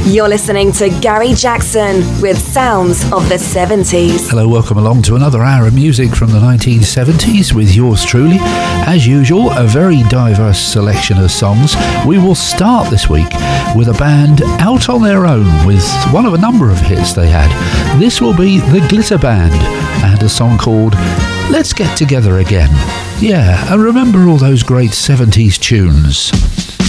You're listening to Gary Jackson with Sounds of the 70s. Hello, welcome along to another hour of music from the 1970s with yours truly. As usual, a very diverse selection of songs. We will start this week with a band out on their own with one of a number of hits they had. This will be the Glitter Band and a song called Let's Get Together Again. Yeah, and remember all those great 70s tunes.